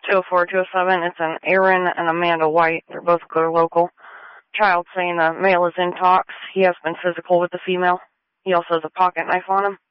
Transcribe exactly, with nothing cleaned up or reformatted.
two oh four, two oh seven. It's an Aaron and Amanda White. They're both clear local. Child saying the male is in talks. He has been physical with the female. He also has a pocket knife on him.